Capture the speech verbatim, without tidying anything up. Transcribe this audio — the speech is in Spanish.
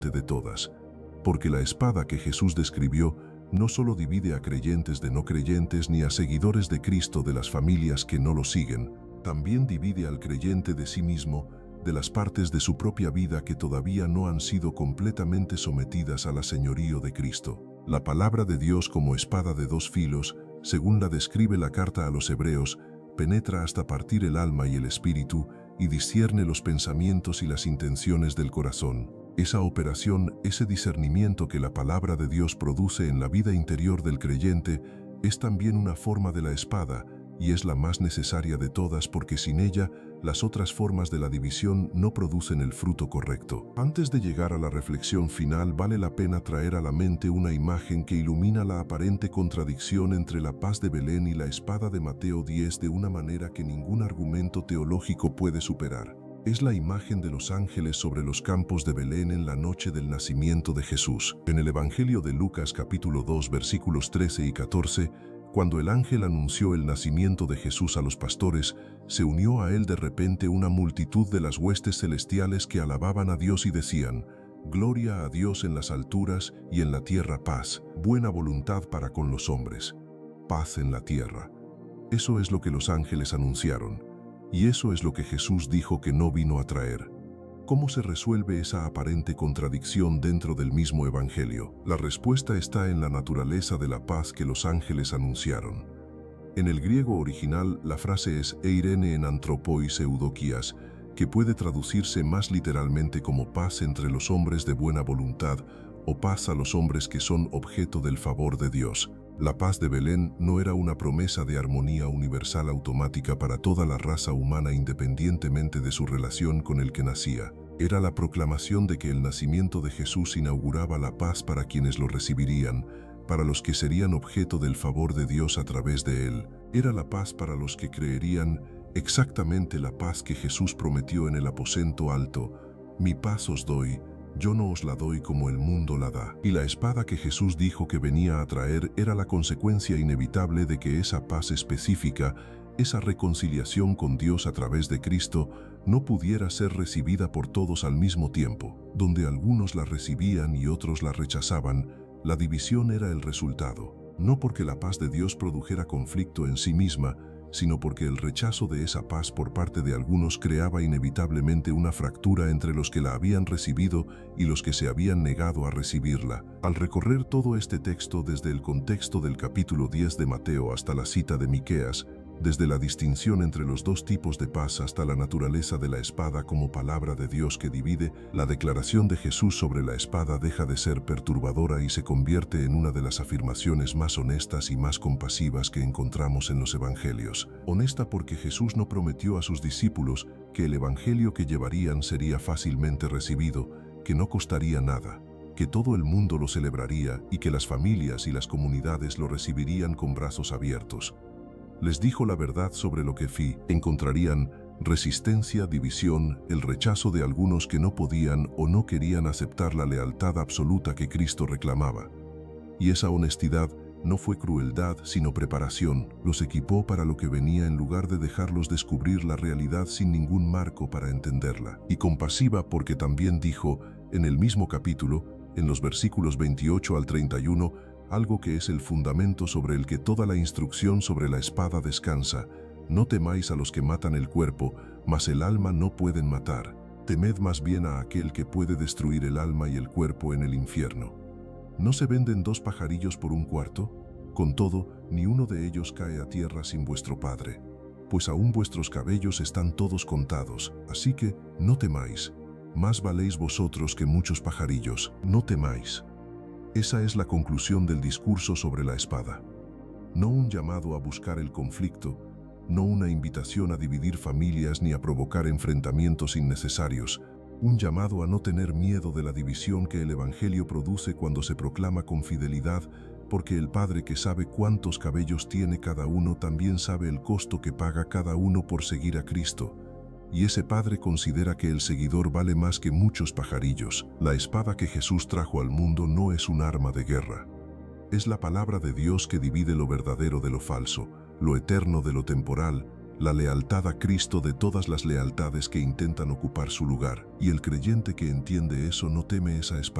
de todas, porque la espada que Jesús describió no solo divide a creyentes de no creyentes ni a seguidores de Cristo de las familias que no lo siguen, también divide al creyente de sí mismo, de las partes de su propia vida que todavía no han sido completamente sometidas al señorío de Cristo. La palabra de Dios como espada de dos filos, según la describe la carta a los Hebreos, penetra hasta partir el alma y el espíritu y discierne los pensamientos y las intenciones del corazón. Esa operación, ese discernimiento que la palabra de Dios produce en la vida interior del creyente, es también una forma de la espada, y es la más necesaria de todas porque sin ella, las otras formas de la división no producen el fruto correcto. Antes de llegar a la reflexión final, vale la pena traer a la mente una imagen que ilumina la aparente contradicción entre la paz de Belén y la espada de Mateo diez de una manera que ningún argumento teológico puede superar. Es la imagen de los ángeles sobre los campos de Belén en la noche del nacimiento de Jesús. En el Evangelio de Lucas capítulo dos versículos trece y catorce, cuando el ángel anunció el nacimiento de Jesús a los pastores, se unió a él de repente una multitud de las huestes celestiales que alababan a Dios y decían: Gloria a Dios en las alturas y en la tierra paz, buena voluntad para con los hombres. Paz en la tierra. Eso es lo que los ángeles anunciaron. Y eso es lo que Jesús dijo que no vino a traer. ¿Cómo se resuelve esa aparente contradicción dentro del mismo Evangelio? La respuesta está en la naturaleza de la paz que los ángeles anunciaron. En el griego original, la frase es eirene en antropois eudokias, que puede traducirse más literalmente como paz entre los hombres de buena voluntad o paz a los hombres que son objeto del favor de Dios. La paz de Belén no era una promesa de armonía universal automática para toda la raza humana independientemente de su relación con el que nacía. Era la proclamación de que el nacimiento de Jesús inauguraba la paz para quienes lo recibirían, para los que serían objeto del favor de Dios a través de él. Era la paz para los que creerían, exactamente la paz que Jesús prometió en el aposento alto: mi paz os doy, yo no os la doy como el mundo la da. Y la espada que Jesús dijo que venía a traer era la consecuencia inevitable de que esa paz específica, esa reconciliación con Dios a través de Cristo, no pudiera ser recibida por todos al mismo tiempo. Donde algunos la recibían y otros la rechazaban, la división era el resultado. No porque la paz de Dios produjera conflicto en sí misma, sino porque el rechazo de esa paz por parte de algunos creaba inevitablemente una fractura entre los que la habían recibido y los que se habían negado a recibirla. Al recorrer todo este texto desde el contexto del capítulo diez de Mateo hasta la cita de Miqueas, desde la distinción entre los dos tipos de paz hasta la naturaleza de la espada como palabra de Dios que divide, la declaración de Jesús sobre la espada deja de ser perturbadora y se convierte en una de las afirmaciones más honestas y más compasivas que encontramos en los evangelios. Honesta porque Jesús no prometió a sus discípulos que el evangelio que llevarían sería fácilmente recibido, que no costaría nada, que todo el mundo lo celebraría y que las familias y las comunidades lo recibirían con brazos abiertos. Les dijo la verdad sobre lo que fi encontrarían: resistencia, división, el rechazo de algunos que no podían o no querían aceptar la lealtad absoluta que Cristo reclamaba. Y esa honestidad no fue crueldad, sino preparación. Los equipó para lo que venía en lugar de dejarlos descubrir la realidad sin ningún marco para entenderla. Y compasiva porque también dijo, en el mismo capítulo, en los versículos veintiocho al treinta y uno, algo que es el fundamento sobre el que toda la instrucción sobre la espada descansa: no temáis a los que matan el cuerpo, mas el alma no pueden matar. Temed más bien a aquel que puede destruir el alma y el cuerpo en el infierno. ¿No se venden dos pajarillos por un cuarto? Con todo, ni uno de ellos cae a tierra sin vuestro Padre. Pues aún vuestros cabellos están todos contados, así que no temáis. Más valéis vosotros que muchos pajarillos. No temáis. Esa es la conclusión del discurso sobre la espada. No un llamado a buscar el conflicto, no una invitación a dividir familias ni a provocar enfrentamientos innecesarios, un llamado a no tener miedo de la división que el Evangelio produce cuando se proclama con fidelidad, porque el Padre que sabe cuántos cabellos tiene cada uno también sabe el costo que paga cada uno por seguir a Cristo. Y ese Padre considera que el seguidor vale más que muchos pajarillos. La espada que Jesús trajo al mundo no es un arma de guerra. Es la palabra de Dios que divide lo verdadero de lo falso, lo eterno de lo temporal, la lealtad a Cristo de todas las lealtades que intentan ocupar su lugar, y el creyente que entiende eso no teme esa espada.